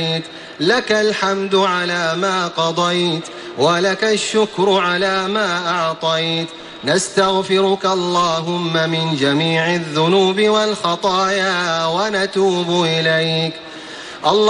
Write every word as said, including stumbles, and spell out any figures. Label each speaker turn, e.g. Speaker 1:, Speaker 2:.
Speaker 1: لك الحمد على ما قضيت ولك الشكر على ما أعطيت. نستغفرك اللهم من جميع الذنوب والخطايا ونتوب إليك. الله